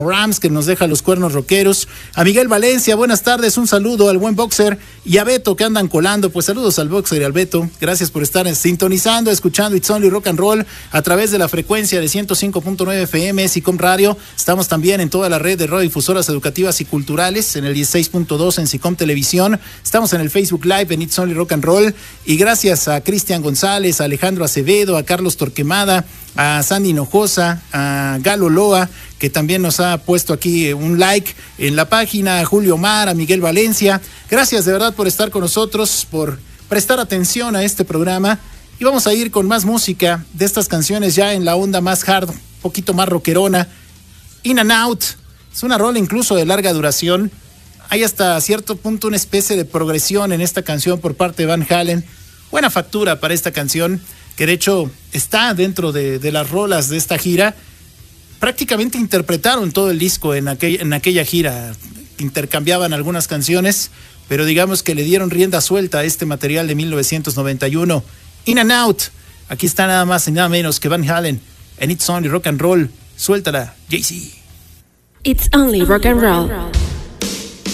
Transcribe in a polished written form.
Rams, que nos deja los cuernos rockeros. A Miguel Valencia, buenas tardes, un saludo al buen Boxer y a Beto que andan colando. Pues saludos al Boxer y al Beto. Gracias por estar sintonizando, escuchando It's Only Rock and Roll a través de la frecuencia de 105.9 FM, SICOM Radio. Estamos también en toda la red de radiodifusoras educativas y culturales, en el 16.2 en SICOM Televisión. Estamos en el Facebook Live en It's Only Rock and Roll. Y gracias a Cristian González, a Alejandro Acevedo, a Carlos Torquemada, a Sandy Hinojosa, a Galo Loa, que también nos ha puesto aquí un like en la página, a Julio Mar, a Miguel Valencia. Gracias de verdad por estar con nosotros, por prestar atención a este programa. Y vamos a ir con más música de estas canciones ya en la onda más hard, un poquito más rockerona. In and Out, es una rola incluso de larga duración. Hay hasta cierto punto una especie de progresión en esta canción por parte de Van Halen. Buena factura para esta canción, que de hecho está dentro de las rolas de esta gira. Prácticamente interpretaron todo el disco en aquella gira, intercambiaban algunas canciones, pero digamos que le dieron rienda suelta a este material de 1991. In and Out, aquí está nada más y nada menos que Van Halen en It's Only Rock and Roll. Suéltala, Jay-Z. It's Only Rock and Roll.